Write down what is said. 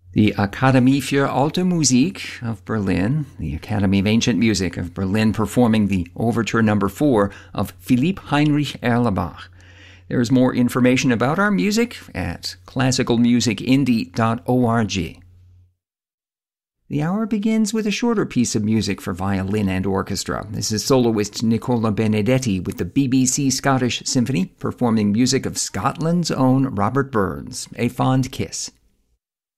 The Akademie für Alte Musik of Berlin, the Academy of Ancient Music of Berlin, performing the Overture No. 4 of Philipp Heinrich Erlebach. There is more information about our music at classicalmusicindie.org. The hour begins with a shorter piece of music for violin and orchestra. This is soloist Nicola Benedetti with the BBC Scottish Symphony, performing music of Scotland's own Robert Burns, A Fond Kiss.